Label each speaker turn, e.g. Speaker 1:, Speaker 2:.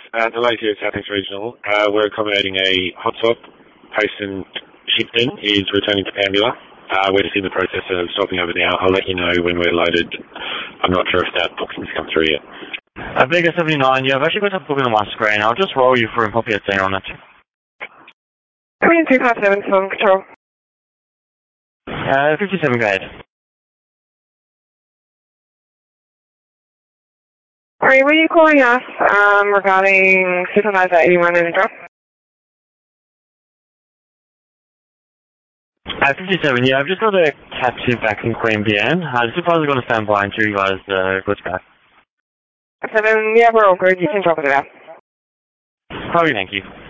Speaker 1: Delays here at Southeast Regional. We're accommodating a hot swap. Patient shipped in is returning to Pambula. We're just in the process of swapping over now. I'll let you know when we're loaded. I'm not sure if that booking's come through yet.
Speaker 2: Vega 79, yeah, I've actually got that booking on my screen. I'll just roll you through and copy a scene on that.
Speaker 3: Coming in 257 from control.
Speaker 2: 57, go ahead.
Speaker 3: Sorry, were you calling us regarding Supervisor 81 and a drop?
Speaker 2: 57, yeah, I've just got a Cat 2 back in Queen Vienne. The supervisor's going to stand by until you guys goods back.
Speaker 3: 7, yeah, we're all good. You can drop it out.
Speaker 2: Probably, thank you.